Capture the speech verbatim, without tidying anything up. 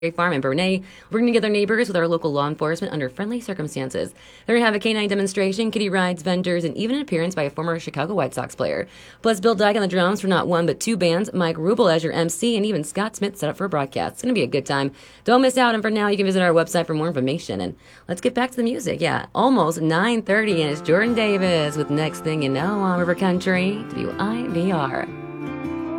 Farm and Bernay, working together neighbors with our local law enforcement under friendly circumstances. They're going to have a canine demonstration, kitty rides, vendors, and even an appearance by a former Chicago White Sox player. Plus, Bill Dyke on the drums for not one but two bands, Mike Rubel as your M C, and even Scott Smith set up for a broadcast. It's going to be a good time. Don't miss out, and for now, you can visit our website for more information. And let's get back to the music. Yeah, almost nine thirty, and it's Jordan Davis with Next Thing You Know on River Country, W I V R.